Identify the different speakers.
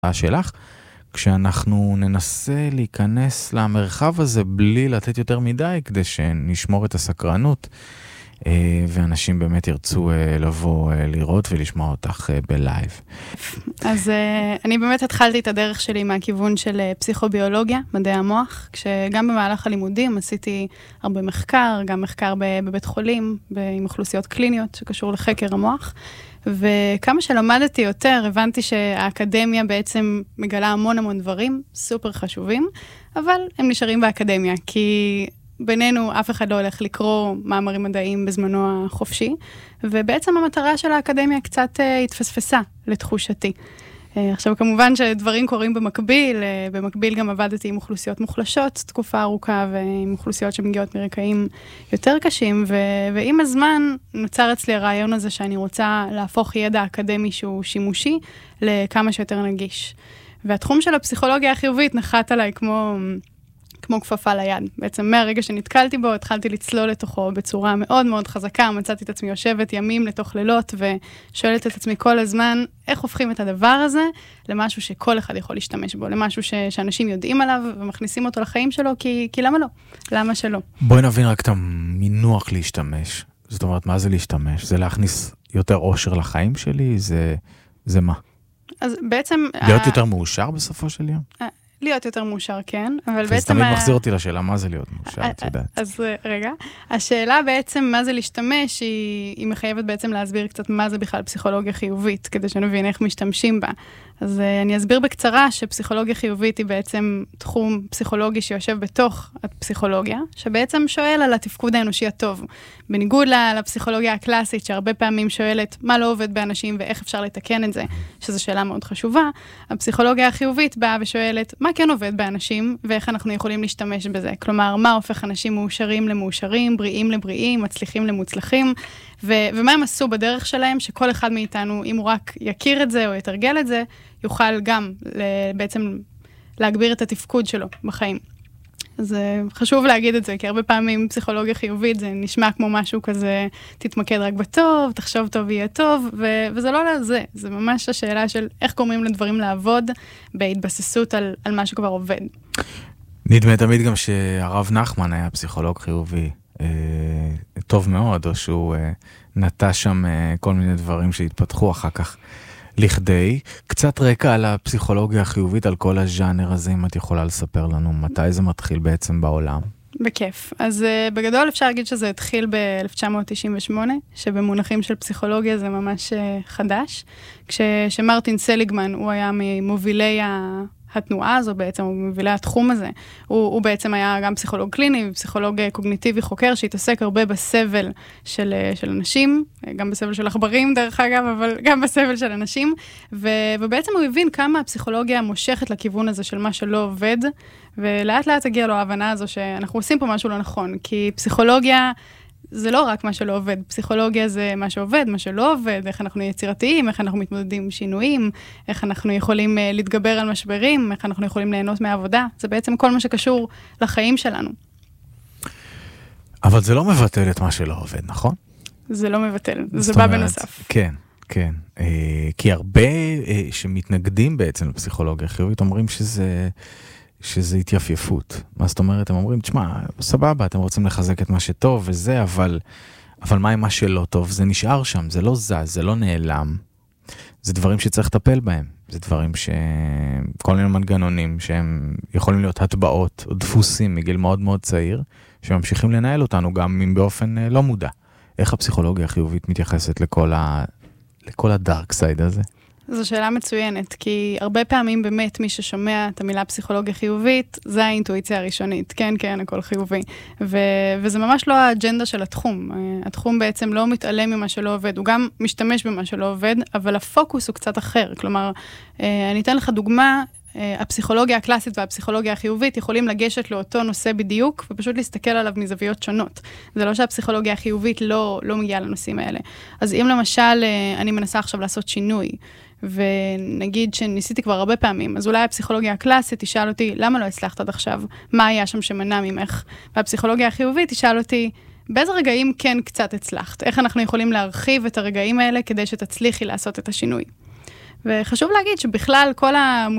Speaker 1: שלך, כשאנחנו ננסה להיכנס למרחב הזה בלי לתת יותר מדי, כדי שנשמור את הסקרנות, ואנשים באמת ירצו לבוא לראות ולשמוע אותך בלייב.
Speaker 2: אז אני באמת התחלתי את הדרך שלי מהכיוון של פסיכוביולוגיה, מדעי המוח, כשגם במהלך הלימודים עשיתי הרבה מחקר, גם מחקר בבית חולים, עם אוכלוסיות קליניות שקשור לחקר המוח, וכמה שלמדתי יותר, הבנתי שהאקדמיה בעצם מגלה המון דברים סופר חשובים, אבל הם נשארים באקדמיה, כי בינינו אף אחד לא הולך לקרוא מאמרים מדעיים בזמנו החופשי, ובעצם המטרה של האקדמיה קצת התפספסה לתחושתי. עכשיו כמובן שדברים קורים במקביל גם עבדתי עם אוכלוסיות מוחלשות תקופה ארוכה, ועם אוכלוסיות שמגיעות מרקעים יותר קשים, ועם הזמן נוצר אצלי הרעיון הזה שאני רוצה להפוך ידע אקדמי שהוא שימושי לכמה שיותר נגיש. והתחום של הפסיכולוגיה החיובית נחת עליי כמו כפפה ליד. בעצם מהרגע שנתקלתי בו, התחלתי לצלול לתוכו בצורה מאוד חזקה, מצאתי את עצמי יושבת ימים לתוך לילות, ושואלת את עצמי כל הזמן, איך הופכים את הדבר הזה למשהו שכל אחד יכול להשתמש בו, למשהו שאנשים יודעים עליו, ומכניסים אותו לחיים שלו, כי למה לא? למה שלא?
Speaker 1: בואי נבין רק את המינוח להשתמש. זאת אומרת, מה זה להשתמש? זה להכניס יותר אושר לחיים שלי? זה מה?
Speaker 2: אז בעצם
Speaker 1: להיות יותר מאושר בסופו של יום?
Speaker 2: להיות יותר מאושר, כן, אבל
Speaker 1: בעצם... זה תמיד מחזיר אותי לשאלה, מה זה להיות מאושר, את יודעת?
Speaker 2: אז רגע, השאלה בעצם מה זה להשתמש, היא מחייבת בעצם להסביר קצת מה זה בכלל פסיכולוגיה חיובית, כדי שנבין איך משתמשים בה. אז אני אסביר בקצרה שפסיכולוגיה חיובית היא בעצם תחום פסיכולוגי שיושב בתוך הפסיכולוגיה, שבעצם שואל על התפקוד האנושי הטוב. בניגוד לפסיכולוגיה הקלאסית, שהרבה פעמים שואלת מה לא עובד באנשים ואיך אפשר לתקן את זה, שזו שאלה מאוד חשובה, הפסיכולוגיה החיובית באה ושואלת מה כן עובד באנשים ואיך אנחנו יכולים להשתמש בזה. כלומר, מה הופך אנשים מאושרים למאושרים, בריאים לבריאים, מצליחים למוצלחים, ומה הם עשו בדרך שלהם, שכל אחד מאיתנו, אם הוא רק יכיר את זה או יתרגל את זה, יוכל גם בעצם להגביר את התפקוד שלו בחיים. אז חשוב להגיד את זה, כי הרבה פעמים פסיכולוגיה חיובית זה נשמע כמו משהו כזה, תתמקד רק בטוב, תחשוב טוב יהיה טוב, וזה לא לזה, זה ממש השאלה של איך גורמים לדברים לעבוד בהתבססות על מה שכבר עובד.
Speaker 1: נדמה תמיד גם שהרב נחמן היה פסיכולוג חיובי טוב מאוד, או שהוא נטע שם כל מיני דברים שהתפתחו אחר כך לכדי. קצת רקע על הפסיכולוגיה החיובית, על כל הז'אנר הזה, אם את יכולה לספר לנו מתי זה מתחיל בעצם בעולם.
Speaker 2: בכיף. אז בגדול אפשר להגיד שזה התחיל ב-1998, שבמונחים של פסיכולוגיה זה ממש חדש, כשמרטין סליגמן, הוא היה ממובילי התנועה הזו בעצם, הוא מובילי התחום הזה. הוא בעצם היה גם פסיכולוג קליני, פסיכולוג קוגניטיבי חוקר, שהתעסק הרבה בסבל של אנשים, גם בסבל של עכברים דרך אגב, אבל גם בסבל של אנשים, ובעצם הוא הבין כמה הפסיכולוגיה מושכת לכיוון הזה של מה שלא עובד, ולאט לאט הגיע לו ההבנה הזו שאנחנו עושים פה משהו לא נכון, כי פסיכולוגיה זה לא רק מה שלא עובד, פסיכולוגיה זה מה שעובד, מה שלא עובד, איך אנחנו יצירתיים, איך אנחנו מתמודדים עם שינויים, איך אנחנו יכולים להתגבר על משברים, איך אנחנו יכולים ליהנות מהעבודה, זה בעצם כל מה שקשור לחיים שלנו.
Speaker 1: אבל זה לא מבטל את מה שלא עובד, נכון?
Speaker 2: זה לא מבטל, זה בא בנוסף.
Speaker 1: כן, כן. כי הרבה שמתנגדים בעצם לפסיכולוגיה חיובית אומרים שזה התייפייפות. מה זאת אומרת? הם אומרים, תשמע, סבבה, אתם רוצים לחזק את מה שטוב וזה, אבל מה עם מה שלא טוב? זה נשאר שם, זה לא זז, זה לא נעלם. זה דברים שצריך לטפל בהם. זה דברים כל מיני מנגנונים שהם יכולים להיות הטבעות או דפוסים מגיל מאוד צעיר, שממשיכים לנהל אותנו גם אם באופן לא מודע. איך הפסיכולוגיה החיובית מתייחסת לכל הדארק סייד הזה?
Speaker 2: זו שאלה מצוינת, כי הרבה פעמים באמת מי ששומע את המילה פסיכולוגיה חיובית, זה האינטואיציה הראשונית. כן, הכל חיובי. וזה ממש לא האג'נדה של התחום. התחום בעצם לא מתעלם ממה שלא עובד, הוא גם משתמש במה שלא עובד, אבל הפוקוס הוא קצת אחר. כלומר, אני אתן לך דוגמה, הפסיכולוגיה הקלאסית והפסיכולוגיה החיובית יכולים לגשת לאותו נושא בדיוק, ופשוט להסתכל עליו מזוויות שונות. זה לא שהפסיכולוגיה החיובית לא מגיעה לנושאים האלה. אז אם למשל אני מנסה עכשיו לעשות שינוי, ונגיד שניסיתי כבר הרבה פעמים, אז אולי הפסיכולוגיה הקלאסית תשאל אותי, למה לא הצלחת עד עכשיו? מה היה שם שמנע ממך? והפסיכולוגיה החיובית תשאל אותי, באיזה רגעים כן קצת הצלחת? איך אנחנו יכולים להרחיב את הרגעים האלה כדי שתצליחי לעשות את השינוי? וחשוב להגיד שבכלל כל